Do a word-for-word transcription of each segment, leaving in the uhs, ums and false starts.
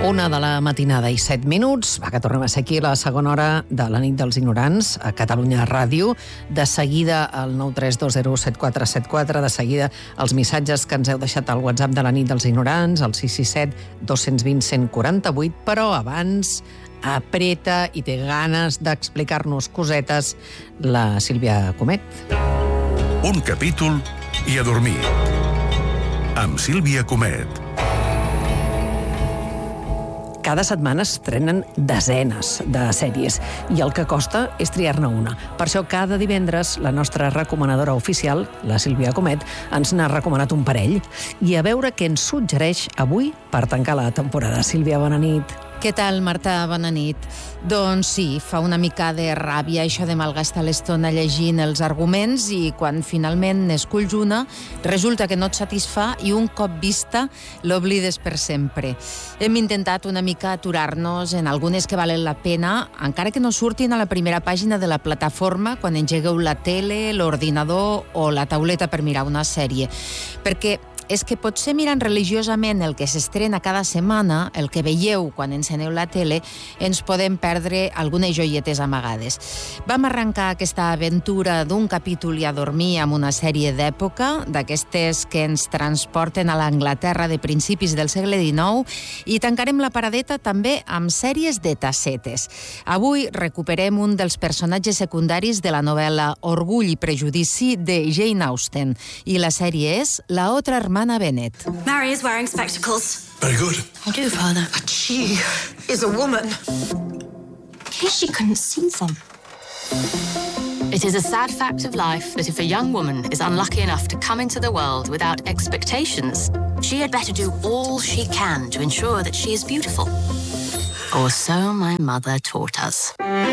Una de la matinada i set minuts. Va, que tornem a ser aquí a la segona hora de la nit dels ignorants a Catalunya Ràdio. De seguida al nou tres dos zero set quatre set quatre, de seguida els missatges que ens heu deixat al WhatsApp de la nit dels ignorants, al sis sis set dos dos zero un un quatre vuit, però abans apreta i té ganes d'explicar-nos cosetes la Sílvia Comet. Un capítol i a dormir. Amb Sílvia Comet. Cada setmana estrenen desenes de sèries i el que costa és triar-ne una. Per això cada divendres la nostra recomanadora oficial, la Sílvia Comet, ens n'ha recomanat un parell. I a veure què ens suggereix avui per tancar la temporada. Sílvia, bona nit. Què tal, Marta? Bona nit. Doncs sí, fa una mica de ràbia això de malgastar l'estona llegint els arguments i quan finalment n'esculls una, resulta que no et satisfà i un cop vista l'oblides per sempre. Hem intentat una mica aturar-nos en algunes que valen la pena, encara que no surtin a la primera pàgina de la plataforma quan engegueu la tele, l'ordinador o la tauleta per mirar una sèrie. Perquè és que potser mirant religiosament el que s'estrena cada setmana, el que veieu quan enceneu la tele, ens podem perdre algunes joietes amagades. Vam arrencar aquesta aventura d'un capítol i a dormir amb una sèrie d'època, d'aquestes que ens transporten a l'Anglaterra de principis del segle dinou, i tancarem la paradeta també amb sèries de tassetes. Avui recuperem un dels personatges secundaris de la novel·la Orgull i prejudici de Jane Austen, i la sèrie és La otra hermana Bennet. Mary is wearing spectacles. Very good. I do, Father. But she is a woman. At least she couldn't see them. It is a sad fact of life that if a young woman is unlucky enough to come into the world without expectations, she had better do all she can to ensure that she is beautiful. Or so my mother taught us.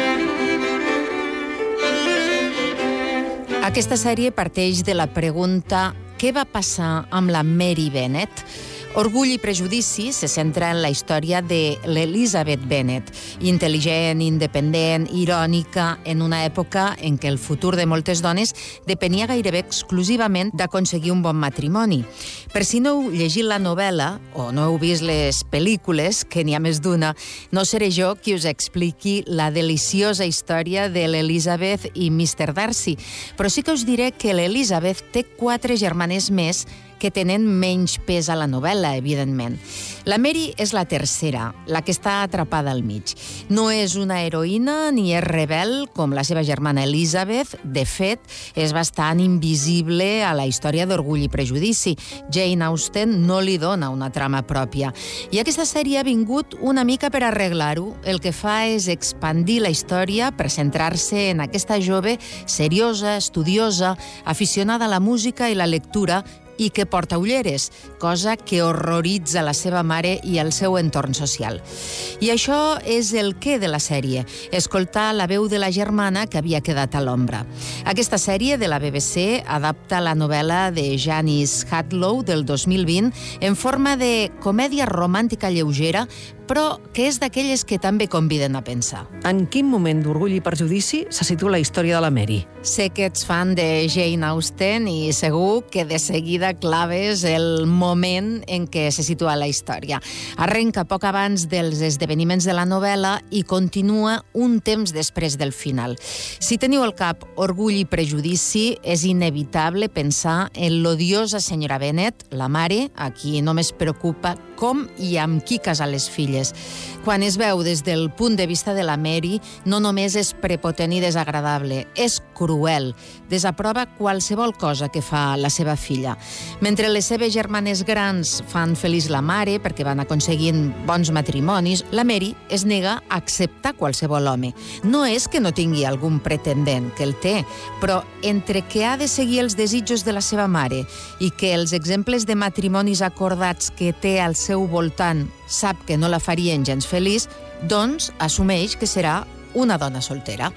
Aquesta sèrie parteix de la pregunta: què va passar amb la Mary Bennet? Orgull i prejudici se centra en la història de l'Elizabeth Bennet, intel·ligent, independent, irònica, en una època en què el futur de moltes dones depenia gairebé exclusivament d'aconseguir un bon matrimoni. Per si no heu llegit la novel·la, o no heu vist les pel·lícules, que n'hi ha més d'una, no seré jo qui us expliqui la deliciosa història de l'Elizabeth i mister Darcy, però sí que us diré que l'Elizabeth té quatre germanes més que tenen menys pes a la novel·la, evidentment. La Mary és la tercera, la que està atrapada al mig. No és una heroïna ni és rebel com la seva germana Elizabeth. De fet, és bastant invisible a la història d'Orgull i prejudici. Jane Austen no li dona una trama pròpia. I aquesta sèrie ha vingut una mica per arreglar-ho. El que fa és expandir la història per centrar-se en aquesta jove seriosa, estudiosa, aficionada a la música i la lectura, i que porta ulleres, cosa que horroritza la seva mare i el seu entorn social. I això és el què de la sèrie, escoltar la veu de la germana que havia quedat a l'ombra. Aquesta sèrie de la B B C adapta la novel·la de Janice Hatlow del dos mil vint en forma de comèdia romàntica lleugera, però que és d'aquelles que també conviden a pensar. En quin moment d'Orgull i prejudici se situa la història de la Mary? Sé que ets fan de Jane Austen i segur que de seguida claves el moment en què se situa la història. Arrenca poc abans dels esdeveniments de la novel·la i continua un temps després del final. Si teniu al cap Orgull i prejudici, és inevitable pensar en l'odiosa senyora Bennet, la mare, a qui només preocupa com i amb qui casar les filles. Quan es veu des del punt de vista de la Mary, no només és prepotent i desagradable, és cruel. Desaprova qualsevol cosa que fa la seva filla. Mentre les seves germanes grans fan feliç la mare perquè van aconseguint bons matrimonis, la Mary es nega a acceptar qualsevol home. No és que no tingui algun pretendent, que el té, però entre que ha de seguir els desitjos de la seva mare i que els exemples de matrimonis acordats que té al seu voltant sap que no la farien gens feliç, doncs assumeix que serà una dona soltera.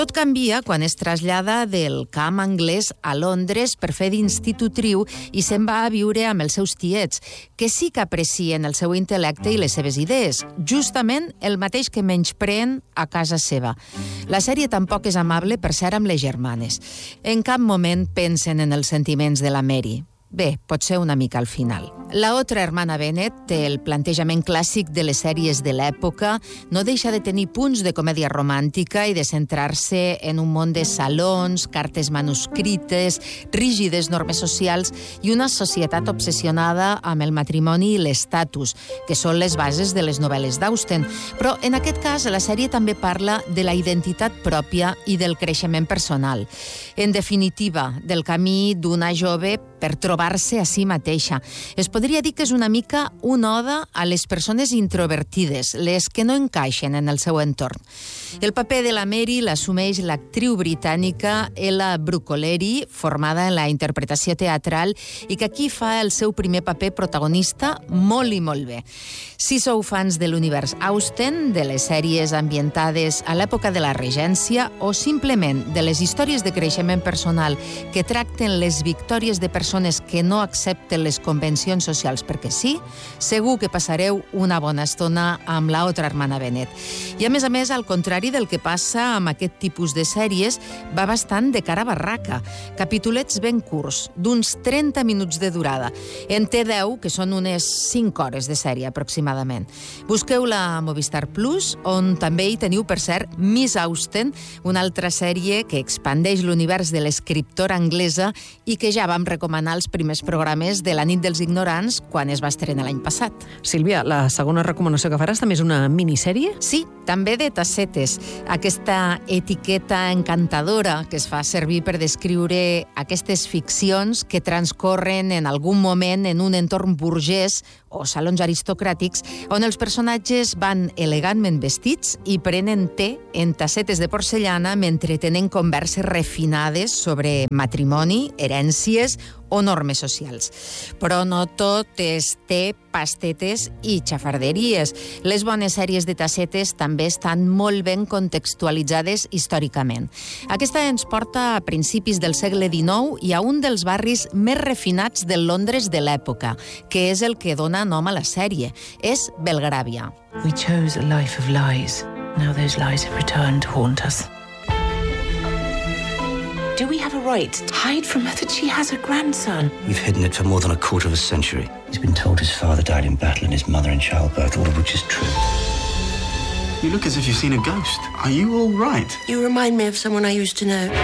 Tot canvia quan es trasllada del camp anglès a Londres per fer d'institutriu i se'n va a viure amb els seus tiets, que sí que aprecien el seu intel·lecte i les seves idees, justament el mateix que menyspreen a casa seva. La sèrie tampoc és amable per ser amb les germanes. En cap moment pensen en els sentiments de la Mary. Bé, pot ser una mica al final. La otra hermana Bennet té el plantejament clàssic de les sèries de l'època, no deixa de tenir punts de comèdia romàntica i de centrar-se en un món de salons, cartes manuscrites, rígides normes socials i una societat obsessionada amb el matrimoni i l'estatus, que són les bases de les novel·les d'Austen. Però en aquest cas la sèrie també parla de la identitat pròpia i del creixement personal. En definitiva, del camí d'una jove per trobar-se a si mateixa. Es podria dir que és una mica una oda a les persones introvertides, les que no encaixen en el seu entorn. El paper de la Mary l'assumeix l'actriu britànica Ella Brucoleri, formada en la interpretació teatral i que aquí fa el seu primer paper protagonista molt i molt bé. Si sou fans de l'univers Austen, de les sèries ambientades a l'època de la Regència o simplement de les històries de creixement personal que tracten les victòries de persones que no accepten les convencions socials perquè sí, segur que passareu una bona estona amb la otra hermana Bennet. I a més a més, al contrari del que passa amb aquest tipus de sèries, va bastant de cara a barraca. Capitulets ben curts, d'uns trenta minuts de durada. En té deu, que són unes cinc hores de sèrie aproximadament. Busqueu-la a Movistar Plus, on també hi teniu, per cert, Miss Austen, una altra sèrie que expandeix l'univers de l'escriptora anglesa i que ja vam recomanar als primers programes de la nit dels ignorants quan es va estrenar l'any passat. Sílvia, la segona recomanació que faràs també és una minissèrie? Sí, també de tassetes. Aquesta etiqueta encantadora que es fa servir per descriure aquestes ficcions que transcorren en algun moment en un entorn burgès o salons aristocràtics on els personatges van elegantment vestits i prenen té en tassetes de porcellana mentre tenen converses refinades sobre matrimoni, herències o normes socials. Però no tot és té, pastetes i xafarderies. Les bones sèries de tassetes també estan molt ben contextualitzades històricament. Aquesta ens porta a principis del segle dinou i a un dels barris més refinats del Londres de l'època, que és el que dona nom a la sèrie. És Belgravia. We chose a life of lies. Now those lies have returned to haunt us. Do we have a right to hide from her that she has a grandson? We've hidden it for more than a quarter of a century. He's been told his father died in battle and his mother in childbirth, all of which is true. You look as if you've seen a ghost. Are you all right? You remind me of someone I used to know.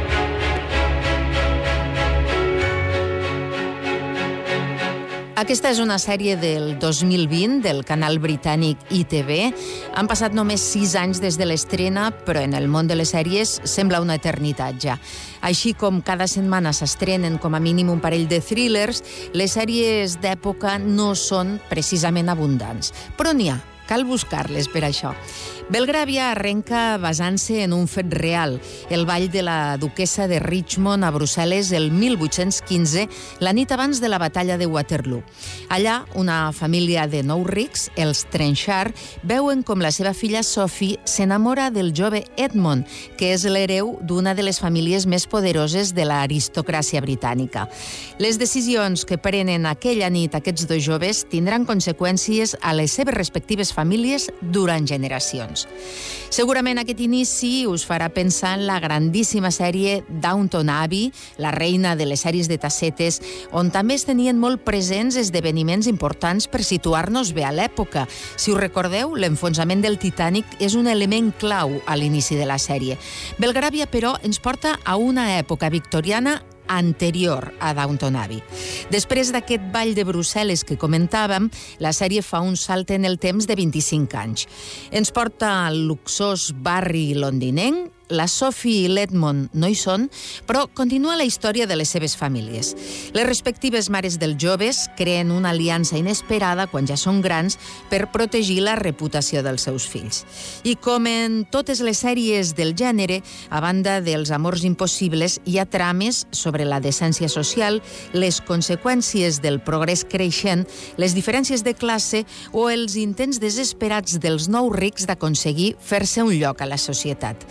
Aquesta és una sèrie del dos mil vint del canal britànic I T V. Han passat només sis anys des de l'estrena, però en el món de les sèries sembla una eternitat ja. Així com cada setmana s'estrenen com a mínim un parell de thrillers, les sèries d'època no són precisament abundants. Però n'hi ha, cal buscar-les per això. Belgravia arrenca basant-se en un fet real, el ball de la duquessa de Richmond a Brussel·les el mil vuit-cents quinze, la nit abans de la batalla de Waterloo. Allà, una família de nou rics, els Trenchard, veuen com la seva filla Sophie s'enamora del jove Edmund, que és l'hereu d'una de les famílies més poderoses de l'aristocràcia britànica. Les decisions que prenen aquella nit aquests dos joves tindran conseqüències a les seves respectives famílies durant generacions. Segurament aquest inici us farà pensar en la grandíssima sèrie Downton Abbey, la reina de les sèries de tassetes, on també es tenien molt presents esdeveniments importants per situar-nos bé a l'època. Si us recordeu, l'enfonsament del Titanic és un element clau a l'inici de la sèrie. Belgravia, però, ens porta a una època victoriana anterior a Downton Abbey. Després d'aquest ball de Brussel·les que comentàvem, la sèrie fa un salt en el temps de vint-i-cinc anys. Ens porta al luxós barri londinenc. La Sophie i l'Edmund no hi són, però continua la història de les seves famílies. Les respectives mares dels joves creen una aliança inesperada quan ja són grans per protegir la reputació dels seus fills. I com en totes les sèries del gènere, a banda dels amors impossibles, hi ha trames sobre la decència social, les conseqüències del progrés creixent, les diferències de classe o els intents desesperats dels nous rics d'aconseguir fer-se un lloc a la societat.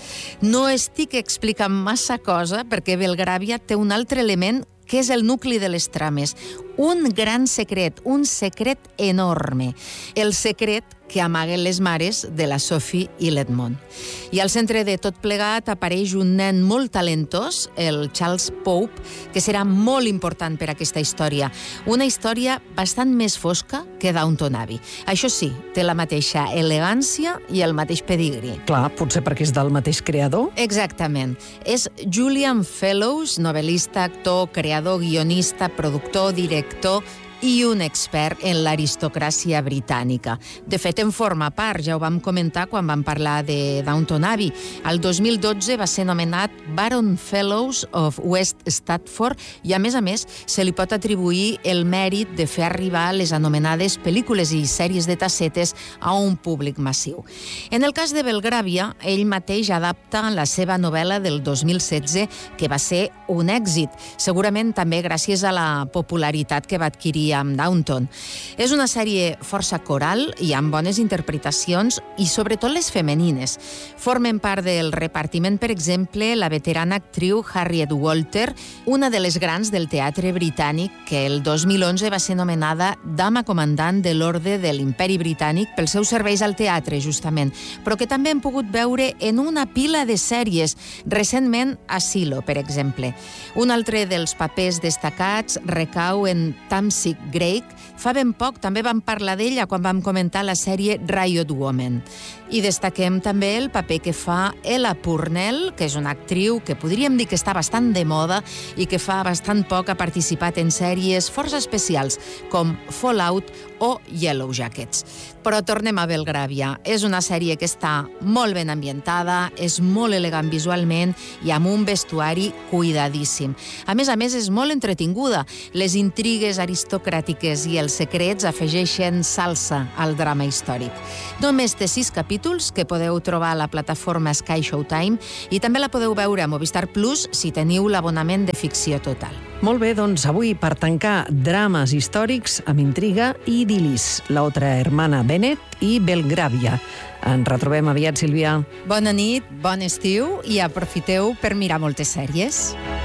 No estic explicant massa cosa perquè Belgravia té un altre element que és el nucli de les trames. Un gran secret, un secret enorme. El secret que amaguen les mares de la Sophie i l'Edmond. I al centre de tot plegat apareix un nen molt talentós, el Charles Pope, que serà molt important per a aquesta història. Una història bastant més fosca que Downton Abbey. Això sí, té la mateixa elegància i el mateix pedigrí. Clar, potser perquè és del mateix creador? Exactament. És Julian Fellowes, novel·lista, actor, creador, guionista, productor, director i un expert en l'aristocràcia britànica. De fet, en forma part, ja ho vam comentar quan vam parlar de Downton Abbey. El dos mil dotze va ser nomenat Baron Fellows of West Stafford i, a més a més, se li pot atribuir el mèrit de fer arribar les anomenades pel·lícules i sèries de tassetes a un públic massiu. En el cas de Belgravia, ell mateix adapta la seva novel·la del dos mil setze, que va ser un èxit, segurament també gràcies a la popularitat que va adquirir amb Downton. És una sèrie força coral i amb bones interpretacions i sobretot les femenines. Formen part del repartiment, per exemple, la veterana actriu Harriet Walter, una de les grans del teatre britànic que el dos mil onze va ser nomenada Dama Comandant de l'Orde de l'Imperi Britànic pels seus serveis al teatre, justament, però que també hem pogut veure en una pila de sèries, recentment a Silo, per exemple. Un altre dels papers destacats recau en Tamsik Greig. Fa ben poc també vam parlar d'ella quan vam comentar la sèrie Riot Woman. I destaquem també el paper que fa Ella Purnell, que és una actriu que podríem dir que està bastant de moda i que fa bastant poc ha participat en sèries força especials com Fallout o Yellow Jackets. Però tornem a Belgravia. És una sèrie que està molt ben ambientada, és molt elegant visualment i amb un vestuari cuidadíssim. A més a més, és molt entretinguda. Les intrigues aristocràtiques i els secrets afegeixen salsa al drama històric. Només té sis capítols que podeu trobar a la plataforma Sky Showtime i també la podeu veure a Movistar Plus si teniu l'abonament de ficció total. Molt bé, doncs avui per tancar drames històrics amb intriga i idil·lis, La otra hermana Bennet i Belgravia. Ens retrobem aviat, Sílvia. Bona nit, bon estiu i aprofiteu per mirar moltes sèries.